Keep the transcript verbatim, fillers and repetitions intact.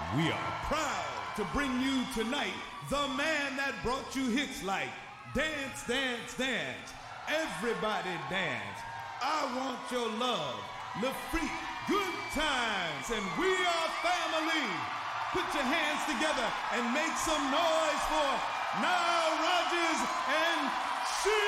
We are proud to bring you tonight the man that brought you hits like Dance, Dance, Dance, Everybody Dance, I Want Your Love, Le Freak, Good Times, and We Are Family. Put your hands together and make some noise for Nile Rodgers and